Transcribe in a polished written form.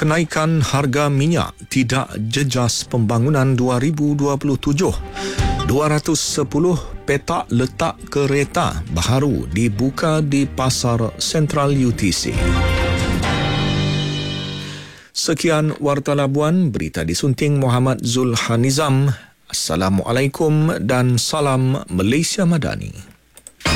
Kenaikan harga minyak tidak jejas pembangunan 2027. 210 petak letak kereta baharu dibuka di Pasar Sentral UTC. Sekian Warta Labuan, berita disunting Muhammad Zulhanizam. Assalamualaikum dan salam Malaysia Madani.